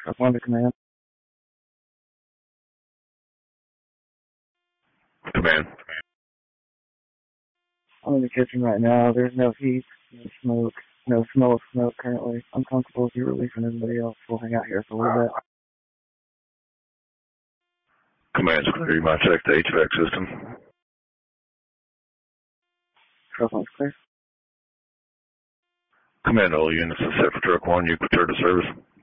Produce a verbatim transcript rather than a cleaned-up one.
Truck one to command. Command. I'm in the kitchen right now. There's no heat, no smoke, no smell of smoke currently. I'm comfortable if you're releasing anybody else. We'll hang out here for a little bit. Command's clear. You might check the H V A C system. Truck one's clear. Command, all units is set for truck one. You clear to service.